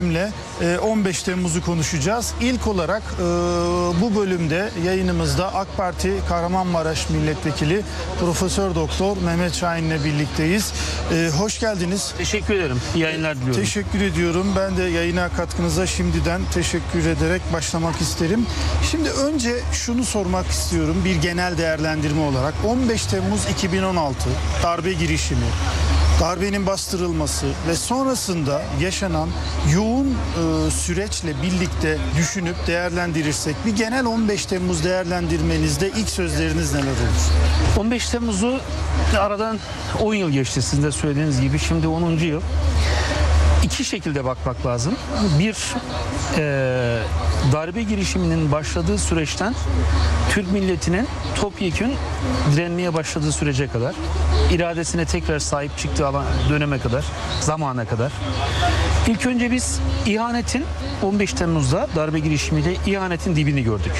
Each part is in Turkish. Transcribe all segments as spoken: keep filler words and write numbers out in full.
on beş Temmuz'u konuşacağız. İlk olarak bu bölümde yayınımızda AK Parti Kahramanmaraş Milletvekili Profesör Doktor Mehmet Şahin ile birlikteyiz. Hoş geldiniz. Teşekkür ederim. İyi yayınlar diliyorum. Teşekkür ediyorum. Ben de yayına katkınıza şimdiden teşekkür ederek başlamak isterim. Şimdi önce şunu sormak istiyorum bir genel değerlendirme olarak. on beş Temmuz iki bin on altı darbe girişimi, darbenin bastırılması ve sonrasında yaşanan yoğun e, süreçle birlikte düşünüp değerlendirirsek bir genel on beş Temmuz değerlendirmenizde ilk sözleriniz neler olur? on beş Temmuz'u aradan on yıl geçti sizin de söylediğiniz gibi. Şimdi onuncu yıl. İki şekilde bakmak lazım. Bir, e, darbe girişiminin başladığı süreçten Türk milletinin topyekün direnmeye başladığı sürece kadar, iradesine tekrar sahip çıktığı alan, döneme kadar, zamana kadar. İlk önce biz ihanetin, on beş Temmuz'da darbe girişimiyle ihanetin dibini gördük.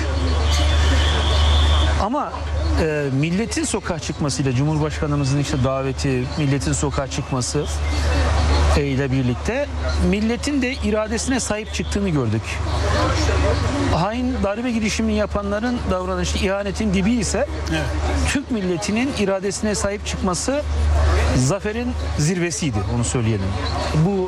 Ama e, milletin sokağa çıkmasıyla, Cumhurbaşkanımızın işte daveti, milletin sokağa çıkması ile birlikte milletin de iradesine sahip çıktığını gördük. Hain darbe girişimini yapanların davranışı ihanetin dibi ise evet, Türk milletinin iradesine sahip çıkması zaferin zirvesiydi, onu söyleyelim. Bu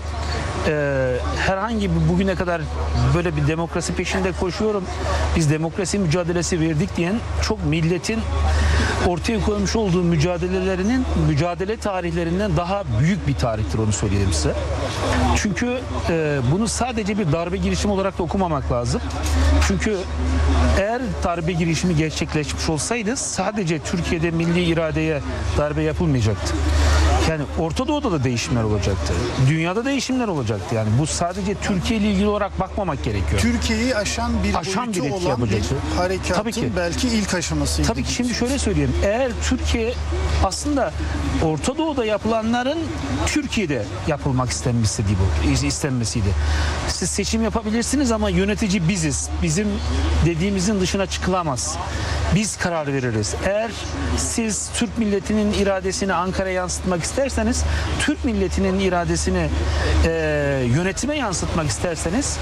e, herhangi bir bugüne kadar böyle bir demokrasi peşinde koşuyorum, biz demokrasi mücadelesi verdik diyen çok milletin ortaya koymuş olduğu mücadelelerinin mücadele tarihlerinden daha büyük bir tarihtir, onu söyleyelim size. Çünkü e, bunu sadece bir darbe girişimi olarak da okumamak lazım. Çünkü eğer darbe girişimi gerçekleşmiş olsaydı sadece Türkiye'de milli iradeye darbe yapılmayacaktı. Yani Orta Doğu'da da değişimler olacaktı. Dünyada değişimler olacaktı. Yani bu sadece Türkiye ile ilgili olarak bakmamak gerekiyor. Türkiye'yi aşan bir aşan boyutu bir etki olan yapacaktı. bir harekatın Tabii ki. belki ilk aşamasıydı. Tabii ki şimdi şöyle söyleyeyim. Eğer Türkiye aslında Orta Doğu'da yapılanların Türkiye'de yapılmak istenmesiydi bu. istenmesiydi. Siz seçim yapabilirsiniz ama yönetici biziz. Bizim dediğimizin dışına çıkılamaz. Biz karar veririz. Eğer siz Türk milletinin iradesini Ankara'ya yansıtmak isterseniz, Türk milletinin iradesini e, yönetime yansıtmak isterseniz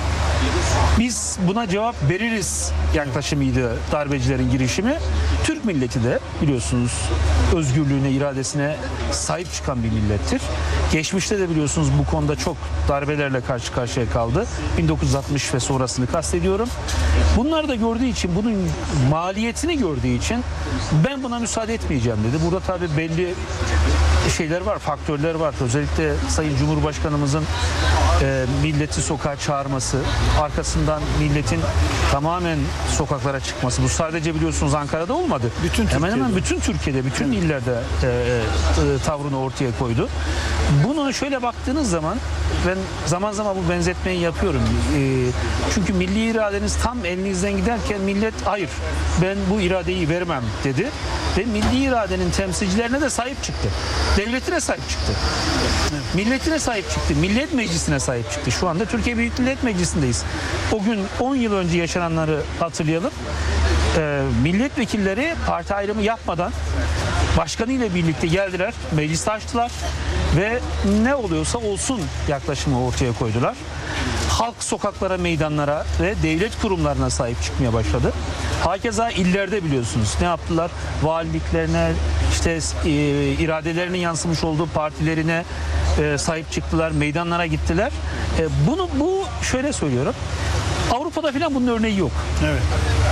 biz buna cevap veririz yaklaşımıydı darbecilerin girişimi. Türk milleti de biliyorsunuz özgürlüğüne, iradesine sahip çıkan bir millettir. Geçmişte de biliyorsunuz bu konuda çok darbelerle karşı karşıya kaldı. bin dokuz yüz altmış ve sonrasını kastediyorum. Bunları da gördüğü için, bunun maliyetini gördüğü için ben buna müsaade etmeyeceğim dedi. Burada tabii belli şeyler var, faktörler var. Özellikle Sayın Cumhurbaşkanımızın e, milleti sokağa çağırması, arkasından milletin tamamen sokaklara çıkması. Bu sadece biliyorsunuz Ankara'da olmadı. Bütün hemen hemen bütün Türkiye'de, bütün evet, illerde e, e, tavrını ortaya koydu. Bunu şöyle baktığınız zaman, ben zaman zaman bu benzetmeyi yapıyorum. E, çünkü milli iradeniz tam elinizden giderken millet hayır ben bu iradeyi vermem dedi. Ve milli iradenin temsilcilerine de sahip çıktı. Devletine sahip çıktı. Milletine sahip çıktı. Millet Meclisi'ne sahip çıktı. Şu anda Türkiye Büyük Millet Meclisi'ndeyiz. O gün on yıl önce yaşananları hatırlayalım. Ee, milletvekilleri parti ayrımı yapmadan başkanıyla birlikte geldiler, meclisi açtılar ve ne oluyorsa olsun yaklaşımı ortaya koydular. Halk sokaklara, meydanlara ve devlet kurumlarına sahip çıkmaya başladı. Hakeza illerde biliyorsunuz ne yaptılar? Valiliklerine, işte e, iradelerinin yansımış olduğu partilerine e, sahip çıktılar, meydanlara gittiler. E, bunu bu şöyle söylüyorum. Avrupa'da falan bunun örneği yok. Evet.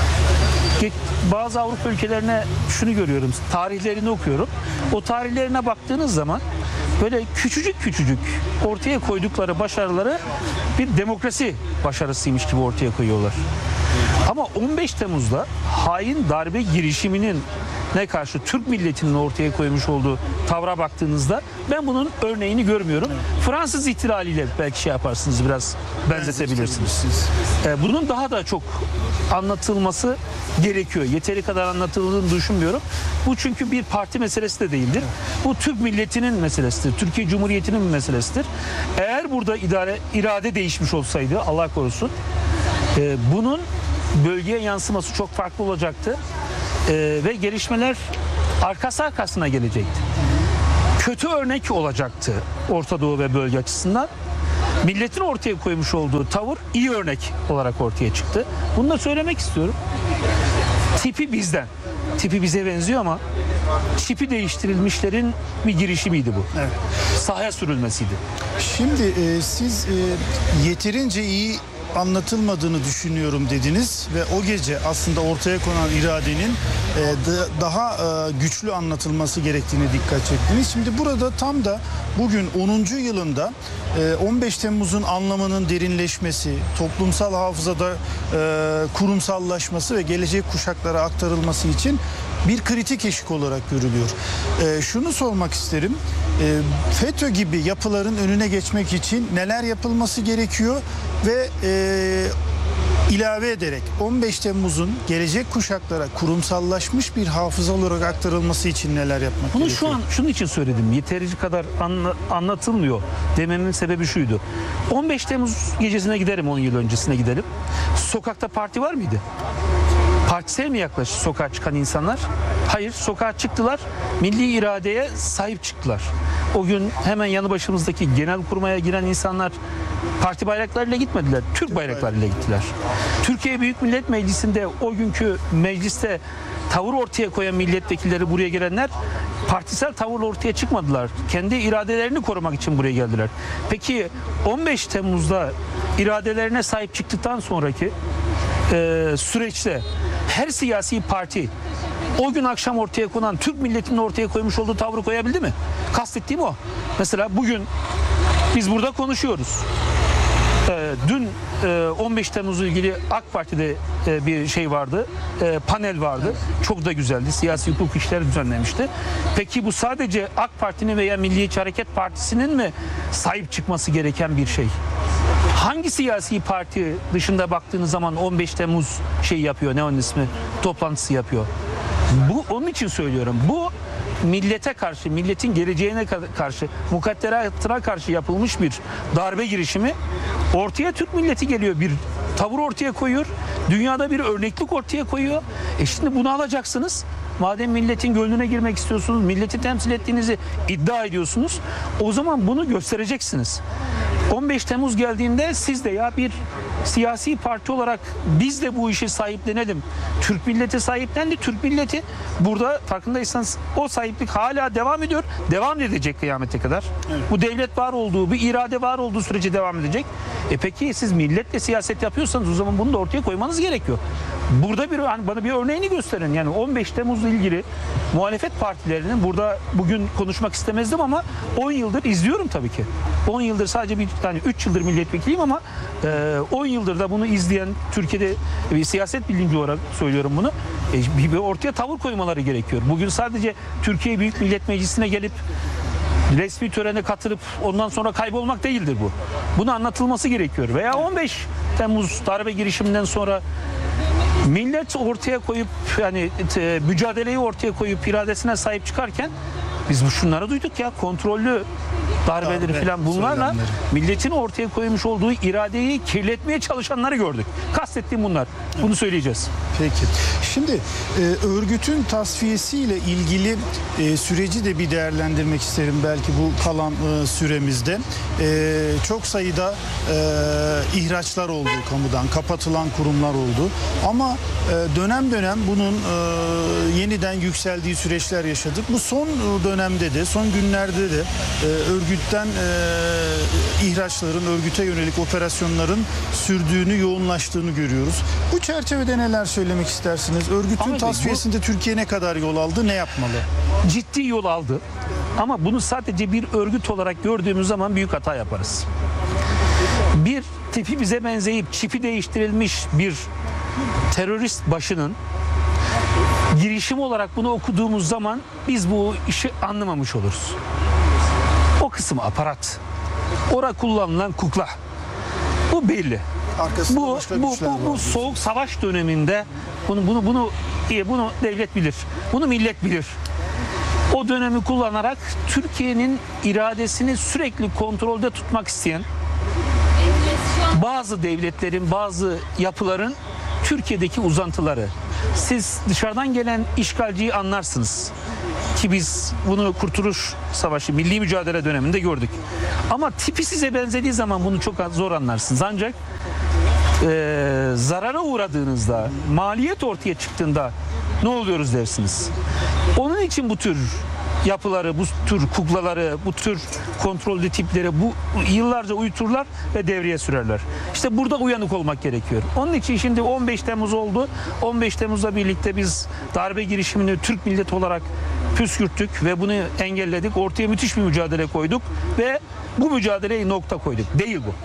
Bazı Avrupa ülkelerine şunu görüyorum, tarihlerini okuyorum. O tarihlerine baktığınız zaman böyle küçücük küçücük ortaya koydukları başarıları bir demokrasi başarısıymış gibi ortaya koyuyorlar. Ama on beş Temmuz'da hain darbe girişiminin ne karşı Türk milletinin ortaya koymuş olduğu tavra baktığınızda ben bunun örneğini görmüyorum. Evet. Fransız ihtilaliyle belki şey yaparsınız, biraz benzetebilirsiniz. Ee, bunun daha da çok anlatılması gerekiyor. Yeteri kadar anlatıldığını düşünmüyorum. Bu çünkü bir parti meselesi de değildir. Evet. Bu Türk milletinin meselesidir. Türkiye Cumhuriyeti'nin meselesidir. Eğer burada idare, irade değişmiş olsaydı Allah korusun e, bunun bölgeye yansıması çok farklı olacaktı. Ee, ve gelişmeler arkası arkasına gelecekti. Kötü örnek olacaktı Orta Doğu ve bölge açısından. Milletin ortaya koymuş olduğu tavır iyi örnek olarak ortaya çıktı. Bunu da söylemek istiyorum. Tipi bizden. Tipi bize benziyor ama çipi değiştirilmişlerin bir girişimiydi bu. Evet. Sahaya sürülmesiydi. Şimdi e, siz e, yeterince iyi anlatılmadığını düşünüyorum dediniz ve o gece aslında ortaya konan iradenin e, da- daha e, güçlü anlatılması gerektiğine dikkat çektiniz. Şimdi burada tam da bugün onuncu yılında e, on beş Temmuz'un anlamının derinleşmesi, toplumsal hafızada e, kurumsallaşması ve gelecek kuşaklara aktarılması için bir kritik eşik olarak görülüyor. E, şunu sormak isterim. E, FETÖ gibi yapıların önüne geçmek için neler yapılması gerekiyor ve e, ilave ederek on beş Temmuz'un gelecek kuşaklara kurumsallaşmış bir hafıza olarak aktarılması için neler yapmak Bunu gerekiyor? şu an şunun için söyledim. Yeterince kadar anla- anlatılmıyor dememin sebebi şuydu. on beş Temmuz gecesine giderim, on yıl öncesine gidelim. Sokakta parti var mıydı? Partisel mi yaklaştı sokağa çıkan insanlar? Hayır, sokağa çıktılar. Milli iradeye sahip çıktılar. O gün hemen yanı başımızdaki genelkurmaya giren insanlar parti bayraklarıyla gitmediler. Türk bayraklarıyla gittiler. Türkiye Büyük Millet Meclisi'nde o günkü mecliste tavır ortaya koyan milletvekilleri, buraya gelenler partisel tavırla ortaya çıkmadılar. Kendi iradelerini korumak için buraya geldiler. Peki on beş Temmuz'da iradelerine sahip çıktıktan sonraki e, süreçte her siyasi parti o gün akşam ortaya konan Türk milletinin ortaya koymuş olduğu tavrı koyabildi mi? Kastettiğim o. Mesela bugün biz burada konuşuyoruz. Ee, dün e, on beş Temmuz'la ilgili AK Parti'de e, bir şey vardı, e, panel vardı. Çok da güzeldi. Siyasi hukuk işleri düzenlemişti. Peki bu sadece AK Parti'nin veya Milliyetçi Hareket Partisi'nin mi sahip çıkması gereken bir şey? Hangi siyasi parti dışında baktığınız zaman on beş Temmuz şey yapıyor, ne onun ismi, toplantısı yapıyor? Bu onun için söylüyorum. Bu millete karşı, milletin geleceğine karşı, mukadderatına karşı yapılmış bir darbe girişimi. Ortaya Türk milleti geliyor, bir tavır ortaya koyuyor. Dünyada bir örneklik ortaya koyuyor. E şimdi bunu alacaksınız. Madem milletin gönlüne girmek istiyorsunuz, milleti temsil ettiğinizi iddia ediyorsunuz, o zaman bunu göstereceksiniz. on beş Temmuz geldiğinde siz de ya bir siyasi parti olarak biz de bu işi sahiplenelim. Türk milleti sahiplendi. Türk milleti burada, farkındaysanız, o sahiplik hala devam ediyor. Devam edecek kıyamete kadar. Evet. Bu devlet var olduğu, bir irade var olduğu sürece devam edecek. E peki siz milletle siyaset yapıyorsanız o zaman bunu da ortaya koymanız gerekiyor. Burada bir, hani bana bir örneğini gösterin. Yani on beş Temmuz'la ilgili muhalefet partilerinin, burada bugün konuşmak istemezdim ama on yıldır izliyorum tabii ki. on yıldır sadece bir yani üç yıldır milletvekiliyim ama e, on yıldır da bunu izleyen, Türkiye'de bir siyaset bilimci olarak söylüyorum bunu. E, bir, bir ortaya tavır koymaları gerekiyor. Bugün sadece Türkiye Büyük Millet Meclisi'ne gelip resmi törene katılıp ondan sonra kaybolmak değildir bu. Bunu anlatılması gerekiyor. Veya on beş Temmuz darbe girişiminden sonra millet ortaya koyup, yani e, mücadeleyi ortaya koyup iradesine sahip çıkarken biz bu şunları duyduk ya, kontrollü darbeleri Darbe, falan, bunlarla söylemleri. milletin ortaya koymuş olduğu iradeyi kirletmeye çalışanları gördük. Kastettiğim bunlar. Bunu söyleyeceğiz. Peki. Şimdi e, örgütün tasfiyesiyle ilgili e, süreci de bir değerlendirmek isterim belki bu kalan e, süremizde. E, çok sayıda e, ihraçlar oldu kamudan, kapatılan kurumlar oldu. Ama e, dönem dönem bunun e, yeniden yükseldiği süreçler yaşadık. Bu son dönemde de, son günlerde de e, örgütten e, ihraçların, örgüte yönelik operasyonların sürdüğünü, yoğunlaştığını görüyoruz. Bu çerçevede neler söylemek istersiniz? Örgütün Ahmet Bey, tasfiyesinde Türkiye ne kadar yol aldı, ne yapmalı? Ciddi yol aldı. Ama bunu sadece bir örgüt olarak gördüğümüz zaman büyük hata yaparız. Bir tipi bize benzeyip çipi değiştirilmiş bir terörist başının girişim olarak bunu okuduğumuz zaman biz bu işi anlamamış oluruz. O kısmı aparat. Orada kullanılan kukla. Bu belli. Arkasında Bu başka bu güçler var bu, bu diyorsun. soğuk savaş döneminde bunu bunu bunu bunu devlet bilir. Bunu millet bilir. O dönemi kullanarak Türkiye'nin iradesini sürekli kontrolde tutmak isteyen bazı devletlerin, bazı yapıların Türkiye'deki uzantıları. Siz dışarıdan gelen işgalciyi anlarsınız. Ki biz bunu Kurtuluş Savaşı, milli mücadele döneminde gördük. Ama tipi size benzediği zaman bunu çok zor anlarsınız. Ancak e, zarara uğradığınızda, maliyet ortaya çıktığında ne oluyoruz dersiniz. Onun için bu tür yapıları, bu tür kuklaları, bu tür kontrollü tipleri bu yıllarca uyuturlar ve devreye sürerler. İşte burada uyanık olmak gerekiyor. Onun için şimdi on beş Temmuz oldu. on beş Temmuz'la birlikte biz darbe girişimini Türk milleti olarak püskürttük ve bunu engelledik. Ortaya müthiş bir mücadele koyduk ve bu mücadeleye nokta koyduk. Değil bu.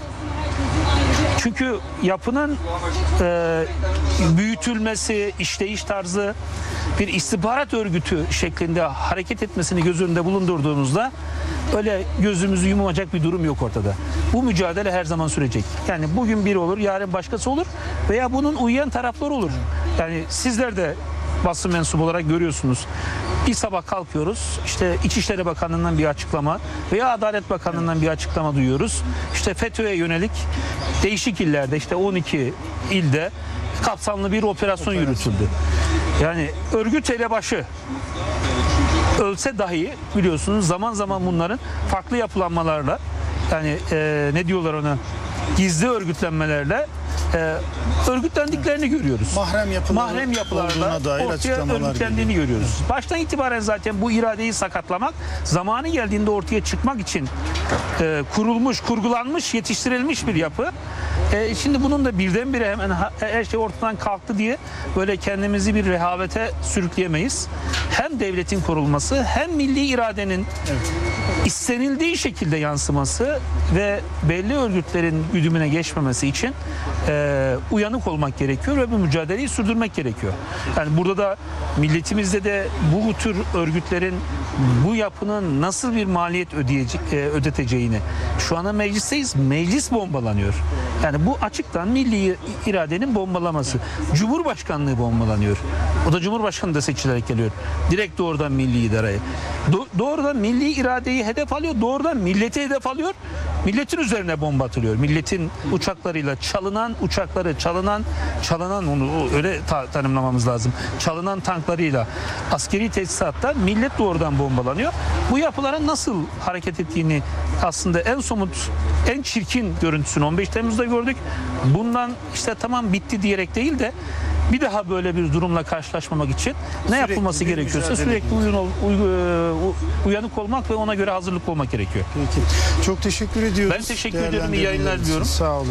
Çünkü yapının e, büyütülmesi, işleyiş tarzı bir istihbarat örgütü şeklinde hareket etmesini göz önünde bulundurduğumuzda öyle gözümüzü yumacak bir durum yok ortada. Bu mücadele her zaman sürecek. Yani bugün biri olur, yarın başkası olur veya bunun uyuyan tarafları olur. Yani sizler de basın mensubu olarak görüyorsunuz. Bir sabah kalkıyoruz, işte İçişleri Bakanlığı'ndan bir açıklama veya Adalet Bakanlığı'ndan bir açıklama duyuyoruz. İşte FETÖ'ye yönelik değişik illerde, işte on iki ilde kapsamlı bir operasyon yürütüldü. Yani örgüt elebaşı ölse dahi biliyorsunuz zaman zaman bunların farklı yapılanmalarla, yani e, ne diyorlar ona, gizli örgütlenmelerle e, örgütlendiklerini görüyoruz. Mahrem yapıları Mahrem yapılarla dair ortaya açıklamalar örgütlendiğini geliyor. görüyoruz. Baştan itibaren zaten bu iradeyi sakatlamak, zamanı geldiğinde ortaya çıkmak için e, kurulmuş, kurgulanmış, yetiştirilmiş bir yapı. E, şimdi bunun da birdenbire hemen ha- her şey ortadan kalktı diye böyle kendimizi bir rehavete sürükleyemeyiz. Hem devletin korunması hem milli iradenin istenildiği şekilde yansıması ve belli örgütlerin güdümüne geçmemesi için e, uyanık olmak gerekiyor ve bu mücadeleyi sürdürmek gerekiyor. Yani burada da milletimizde de bu tür örgütlerin bu yapının nasıl bir maliyet ödeyecek, e, ödeteceğini, şu anda meclisteyiz, meclis bombalanıyor. Yani bu açıktan milli iradenin bombalaması. Cumhurbaşkanlığı bombalanıyor. O da Cumhurbaşkanı da seçilerek geliyor. Direkt doğrudan milli idareye. Do- doğrudan milli iradeyi hedef alıyor, doğrudan milleti hedef alıyor. Milletin üzerine bomba atılıyor. Milletin uçaklarıyla çalınan uçakları, çalınan, çalınan onu öyle ta- tanımlamamız lazım. Çalınan tanklarıyla askeri tesisatta millet doğrudan bombalanıyor. Bu yapıların nasıl hareket ettiğini aslında en somut, en çirkin görüntüsünü on beş Temmuz'da gördük. Bundan işte tamam bitti diyerek değil de bir daha böyle bir durumla karşılaşmamak için ne yapılması bir gerekiyorsa mücadele. sürekli uyun ol- uy- uyanık olmak ve ona göre hazırlık olmak gerekiyor. Peki. Çok teşekkür ediyoruz. Ben teşekkür ediyorum. İyi yayınlar Değerlendirmeleriniz için. diliyorum. Sağ olun.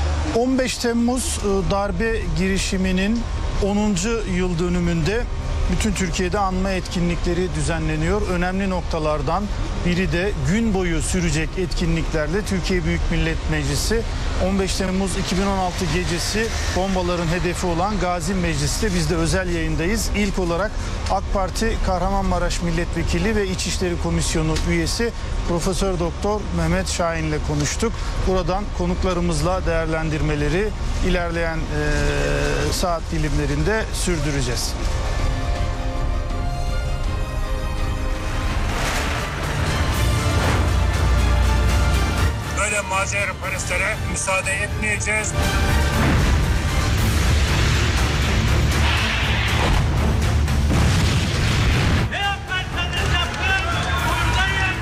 on beş Temmuz e, darbe girişiminin onuncu yıl dönümünde bütün Türkiye'de anma etkinlikleri düzenleniyor. Önemli noktalardan biri de gün boyu sürecek etkinliklerle Türkiye Büyük Millet Meclisi on beş Temmuz iki bin on altı gecesi bombaların hedefi olan Gazi Meclis'te biz de özel yayındayız. İlk olarak AK Parti Kahramanmaraş Milletvekili ve İçişleri Komisyonu üyesi Profesör Doktor Mehmet Şahin ile konuştuk. Buradan konuklarımızla değerlendirmeleri ilerleyen e, saat dilimlerinde sürdüreceğiz. Böyle malzemeperestlere müsaade etmeyeceğiz. Ne yaparsanız yapın, buradayım.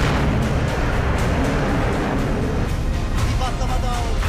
Bir patlama daha oldu.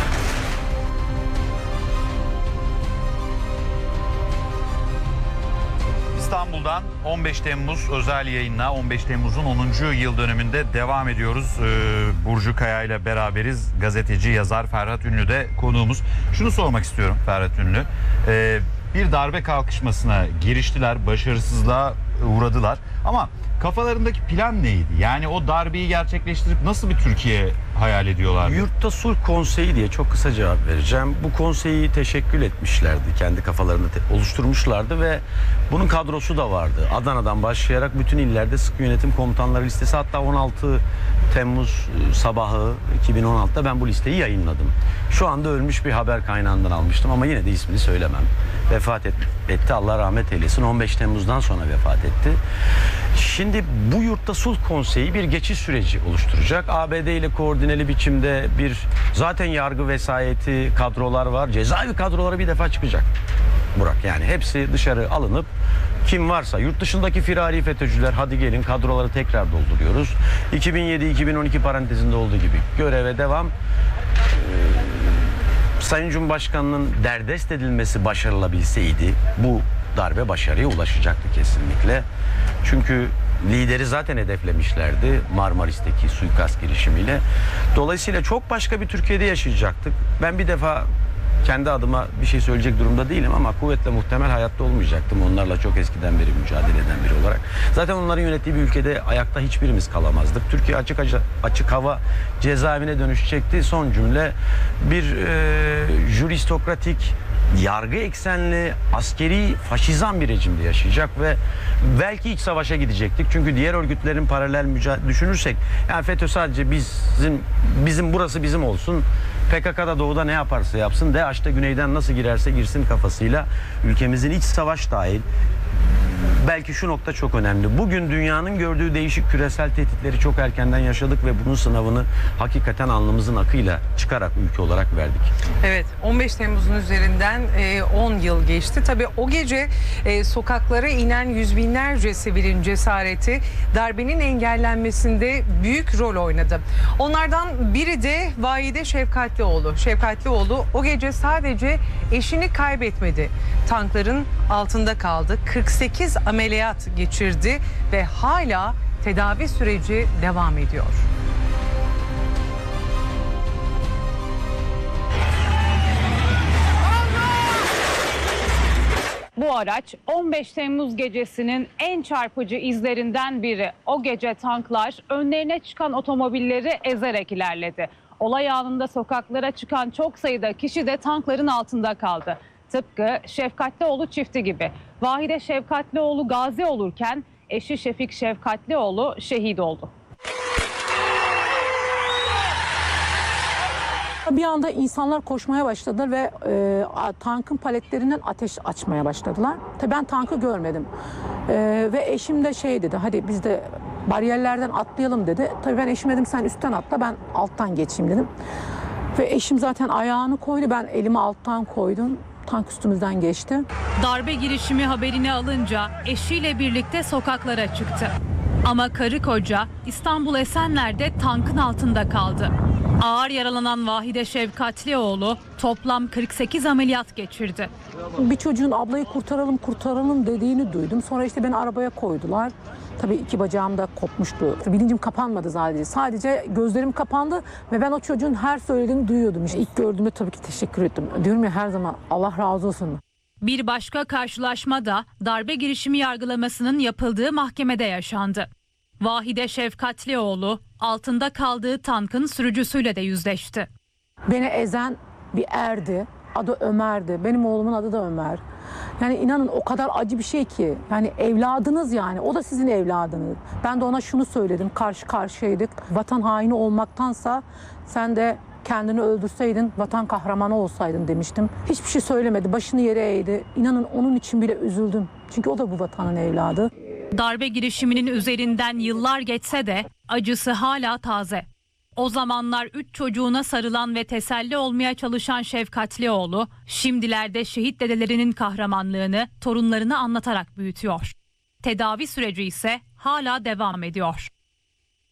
İstanbul'dan on beş Temmuz özel yayınla on beş Temmuz'un onuncu yıl dönümünde devam ediyoruz. Ee, Burcu Kaya ile beraberiz. Gazeteci, yazar Ferhat Ünlü de konuğumuz. Şunu sormak istiyorum Ferhat Ünlü. Ee, bir darbe kalkışmasına giriştiler, başarısızlığa uğradılar. Ama kafalarındaki plan neydi? Yani o darbeyi gerçekleştirip nasıl bir Türkiye hayal ediyorlardı? Yurtta Sulh Konseyi diye çok kısa cevap vereceğim. Bu konseyi teşekkül etmişlerdi. Kendi kafalarında te- oluşturmuşlardı ve bunun kadrosu da vardı. Adana'dan başlayarak bütün illerde sıkı yönetim komutanları listesi, hatta on altı Temmuz sabahı iki bin on altıda ben bu listeyi yayınladım. Şu anda ölmüş bir haber kaynağından almıştım ama yine de ismini söylemem. Vefat et, etti, Allah rahmet eylesin. on beş Temmuz'dan sonra vefat etti. Şimdi bu Yurtta Sulh Konseyi bir geçiş süreci oluşturacak. A B D ile koordineli biçimde bir zaten yargı vesayeti kadrolar var. Cezaevi kadroları bir defa çıkacak. Burak, yani hepsi dışarı alınıp kim varsa, yurt dışındaki firari FETÖ'cüler, hadi gelin kadroları tekrar dolduruyoruz. iki bin yedi iki bin on iki parantezinde olduğu gibi göreve devam. Ee, Sayın Cumhurbaşkanı'nın derdest edilmesi başarılabilseydi bu darbe başarıya ulaşacaktı kesinlikle. Çünkü lideri zaten hedeflemişlerdi Marmaris'teki suikast girişimiyle. Dolayısıyla çok başka bir Türkiye'de yaşayacaktık. Ben bir defa kendi adıma bir şey söyleyecek durumda değilim ama kuvvetle muhtemel hayatta olmayacaktım. Onlarla çok eskiden beri mücadele eden biri olarak. Zaten onların yönettiği bir ülkede ayakta hiçbirimiz kalamazdık. Türkiye açık açık hava cezaevine dönüşecekti. Son cümle bir e, juristokratik, yargı eksenli, askeri faşizan bir rejimde yaşayacak ve belki iç savaşa gidecektik. Çünkü diğer örgütlerin paralel mücadele düşünürsek, yani FETÖ sadece bizim bizim burası bizim olsun, P K K'da doğuda ne yaparsa yapsın, DAEŞ'te güneyden nasıl girerse girsin kafasıyla ülkemizin iç savaş dahil. Belki şu nokta çok önemli. Bugün dünyanın gördüğü değişik küresel tehditleri çok erkenden yaşadık ve bunun sınavını hakikaten alnımızın akıyla çıkarak ülke olarak verdik. Evet, on beş Temmuz'un üzerinden on yıl geçti. Tabii o gece e, sokaklara inen yüz binlerce sivilin cesareti darbenin engellenmesinde büyük rol oynadı. Onlardan biri de Vahide Şefkatlioğlu. Şefkatlioğlu o gece sadece eşini kaybetmedi. Tankların altında kaldı. kırk sekiz ameliyat geçirdi ve hala tedavi süreci devam ediyor. Bu araç on beş Temmuz gecesinin en çarpıcı izlerinden biri. O gece tanklar önlerine çıkan otomobilleri ezerek ilerledi. Olay anında sokaklara çıkan çok sayıda kişi de tankların altında kaldı. Tıpkı Şefkatlioğlu çifti gibi. Vahide Şefkatlioğlu gazi olurken eşi Şefik Şefkatlioğlu şehit oldu. Bir anda insanlar koşmaya başladılar ve e, tankın paletlerinden ateş açmaya başladılar. Tabii ben tankı görmedim. E, ve eşim de şey dedi, hadi biz de bariyerlerden atlayalım dedi. Tabii ben eşime dedim sen üstten atla, ben alttan geçeyim dedim. Ve eşim zaten ayağını koydu, ben elimi alttan koydum. Tank üstümüzden geçti. Darbe girişimi haberini alınca eşiyle birlikte sokaklara çıktı. Ama karı koca İstanbul Esenler'de tankın altında kaldı. Ağır yaralanan Vahide Şefkatlioğlu toplam kırk sekiz ameliyat geçirdi. Bir çocuğun ablayı kurtaralım kurtaralım dediğini duydum. Sonra işte beni arabaya koydular. Tabii iki bacağım da kopmuştu. Bilincim kapanmadı sadece. Sadece gözlerim kapandı ve ben o çocuğun her söylediğini duyuyordum. İşte ilk gördüğümde tabii ki teşekkür ettim. Diyorum ya her zaman Allah razı olsun. Bir başka karşılaşma da darbe girişimi yargılamasının yapıldığı mahkemede yaşandı. Vahide Şefkatlioğlu altında kaldığı tankın sürücüsüyle de yüzleşti. Beni ezen bir erdi. Adı Ömer'di. Benim oğlumun adı da Ömer. Yani inanın o kadar acı bir şey ki. Yani evladınız yani. O da sizin evladınız. Ben de ona şunu söyledim. Karşı karşıyaydık. Vatan haini olmaktansa sen de kendini öldürseydin, vatan kahramanı olsaydın demiştim. Hiçbir şey söylemedi. Başını yere eğdi. İnanın onun için bile üzüldüm. Çünkü o da bu vatanın evladı. Darbe girişiminin üzerinden yıllar geçse de acısı hala taze. O zamanlar üç çocuğuna sarılan ve teselli olmaya çalışan Şefkatlioğlu, şimdilerde şehit dedelerinin kahramanlığını torunlarına anlatarak büyütüyor. Tedavi süreci ise hala devam ediyor.